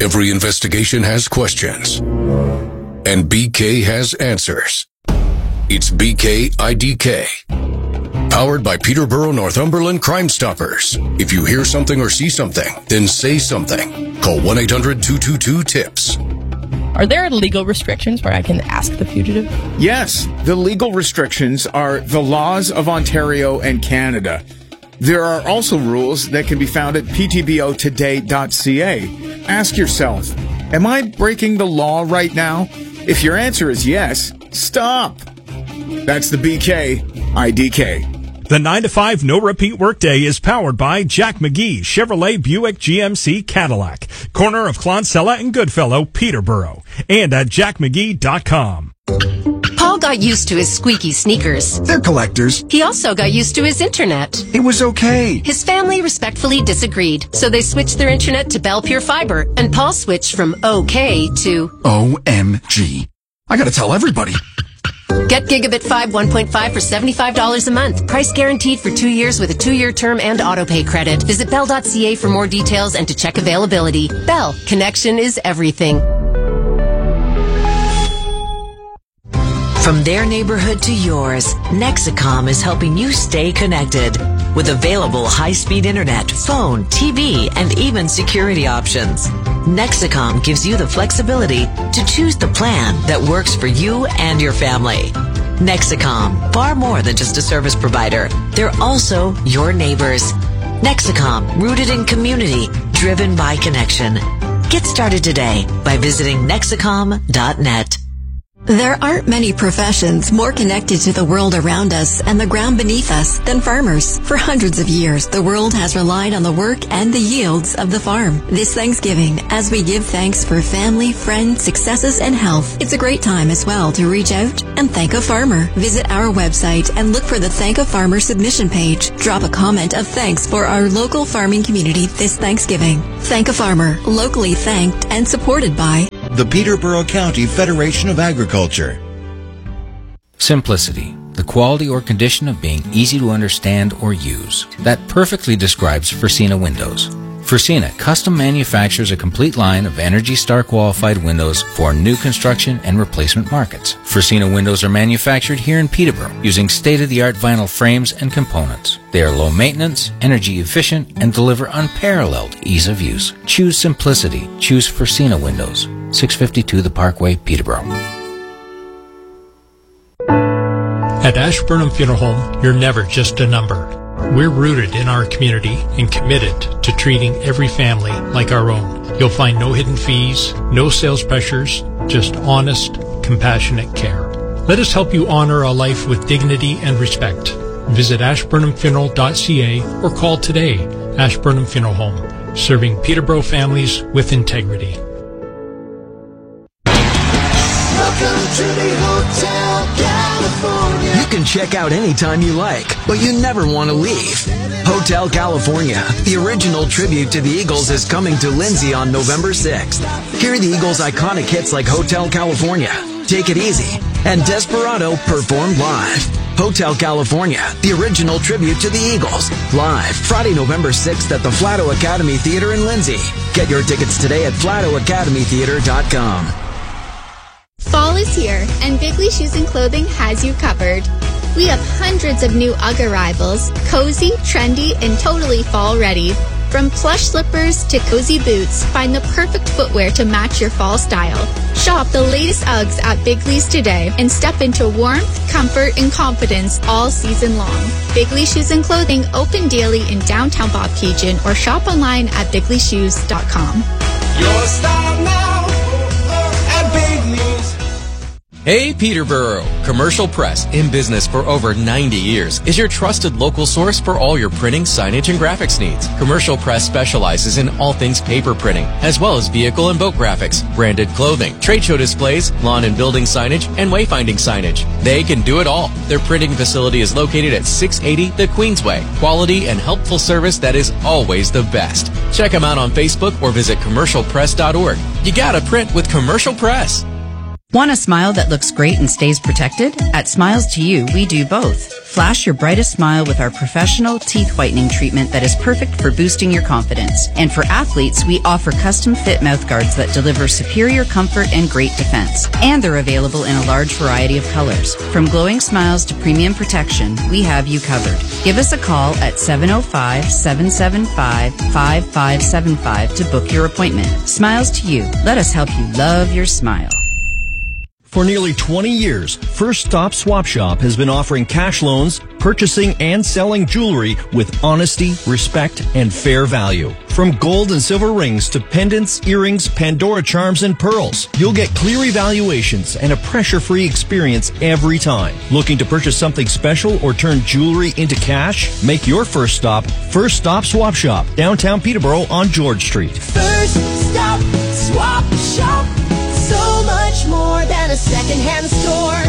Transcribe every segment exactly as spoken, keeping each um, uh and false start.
Every investigation has questions, and B K has answers. It's B K I D K. Powered by Peterborough Northumberland Crime Stoppers. If you hear something or see something, then say something. Call one eight hundred two two two TIPS. Are there legal restrictions where I can ask the fugitive? Yes, the legal restrictions are the laws of Ontario and Canada. There are also rules that can be found at p t b o today dot c a. Ask yourself, am I breaking the law right now? If your answer is yes, stop. That's the B K I D K. The nine to five no repeat workday is powered by Jack McGee, Chevrolet Buick G M C Cadillac, corner of Clonsella and Goodfellow, Peterborough, and at jack mcgee dot com. Paul got used to his squeaky sneakers. They're collectors. He also got used to his internet. It was okay. His family respectfully disagreed, so they switched their internet to Bell Pure Fiber, and Paul switched from okay to O M G. I gotta tell everybody. Get Gigabit five one point five for seventy-five dollars a month. Price guaranteed for two years with a two-year term and autopay credit. Visit bell dot c a for more details and to check availability. Bell. Connection is everything. From their neighborhood to yours, Nexacom is helping you stay connected. With available high-speed internet, phone, T V, and even security options. Nexacom gives you the flexibility to choose the plan that works for you and your family. Nexacom, far more than just a service provider. They're also your neighbors. Nexacom, rooted in community, driven by connection. Get started today by visiting nexacom dot net. There aren't many professions more connected to the world around us and the ground beneath us than farmers. For hundreds of years, the world has relied on the work and the yields of the farm. This Thanksgiving, as we give thanks for family, friends, successes, and health, it's a great time as well to reach out and thank a farmer. Visit our website and look for the Thank a Farmer submission page. Drop a comment of thanks for our local farming community this Thanksgiving. Thank a Farmer, locally thanked and supported by the Peterborough County Federation of Agriculture. Simplicity, the quality or condition of being easy to understand or use. That perfectly describes Fresina Windows. Fresina custom manufactures a complete line of Energy Star qualified windows for new construction and replacement markets. Fresina windows are manufactured here in Peterborough using state-of-the-art vinyl frames and components. They are low maintenance, energy efficient, and deliver unparalleled ease of use. Choose simplicity. Choose Fresina Windows. six fifty-two The Parkway, Peterborough. At Ashburnham Funeral Home, you're never just a number. We're rooted in our community and committed to treating every family like our own. You'll find no hidden fees, no sales pressures, just honest, compassionate care. Let us help you honor a life with dignity and respect. Visit ashburnham funeral dot c a or call today. Ashburnham Funeral Home, serving Peterborough families with integrity. Welcome to the Hotel California. You can check out anytime you like, but you never want to leave. Hotel California, the original tribute to the Eagles, is coming to Lindsay on November sixth. Hear the Eagles' iconic hits like Hotel California, Take It Easy, and Desperado performed live. Hotel California, the original tribute to the Eagles, live Friday, November sixth at the Flato Academy Theater in Lindsay. Get your tickets today at flato academy theater dot com. Fall is here, and Bigley Shoes and Clothing has you covered. We have hundreds of new UGG arrivals, cozy, trendy, and totally fall ready. From plush slippers to cozy boots, find the perfect footwear to match your fall style. Shop the latest UGGs at Bigley's today and step into warmth, comfort, and confidence all season long. Bigley Shoes and Clothing open daily in downtown Bobcaygeon or shop online at bigley shoes dot com. Your style now at Bigley's. Hey Peterborough! Commercial Press, in business for over ninety years, is your trusted local source for all your printing, signage, and graphics needs. Commercial Press specializes in all things paper printing, as well as vehicle and boat graphics, branded clothing, trade show displays, lawn and building signage, and wayfinding signage. They can do it all. Their printing facility is located at six eighty The Queensway. Quality and helpful service that is always the best. Check them out on Facebook or visit commercial press dot org. You gotta print with Commercial Press. Want a smile that looks great and stays protected? At Smiles to You, we do both. Flash your brightest smile with our professional teeth whitening treatment that is perfect for boosting your confidence. And for athletes, we offer custom fit mouth guards that deliver superior comfort and great defense. And they're available in a large variety of colors. From glowing smiles to premium protection, we have you covered. Give us a call at seven oh five, seven seven five, five five seven five to book your appointment. Smiles to You. Let us help you love your smile. For nearly twenty years, First Stop Swap Shop has been offering cash loans, purchasing and selling jewelry with honesty, respect, and fair value. From gold and silver rings to pendants, earrings, Pandora charms, and pearls, you'll get clear evaluations and a pressure-free experience every time. Looking to purchase something special or turn jewelry into cash? Make your first stop First Stop Swap Shop, downtown Peterborough on George Street. First Stop Swap Shop. So much more than a secondhand store.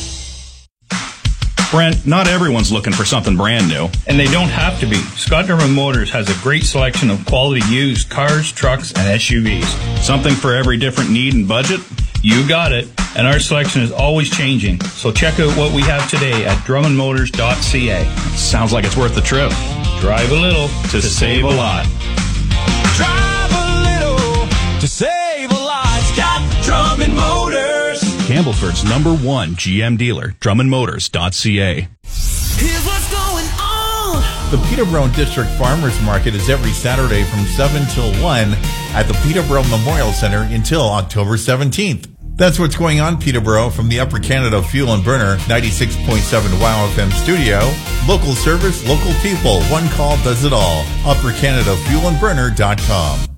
Brent, not everyone's looking for something brand new. And they don't have to be. Scott Dermott Motors has a great selection of quality used cars, trucks, and S U Vs. Something for every different need and budget? You got it. And our selection is always changing. So check out what we have today at drummond motors dot c a. Sounds like it's worth the trip. Drive a little to, to save, save a lot. Drive a little to save a lot. Got Drummond Motors. Campbellford's number one G M dealer, drummond motors dot c a. Here's what's going on. The Peterborough District Farmers Market is every Saturday from seven till one at the Peterborough Memorial Center until October seventeenth. That's what's going on, Peterborough, from the Upper Canada Fuel and Burner ninety-six point seven WOW F M studio. Local service, local people. One call does it all. upper canada fuel and burner dot com.